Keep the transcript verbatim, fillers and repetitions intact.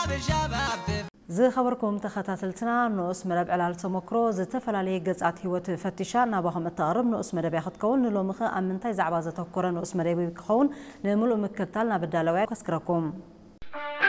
زي خبركم تخاتلتنا نقص مرب على تمكرو زتفل عليه جزءات هوت فتشان نباهم التقرب نقص مرب ياخد كون لو مخ أمنتي زعبازة كورة نقص مرب يكون نملو مكتلنا بالدلوات كسكركم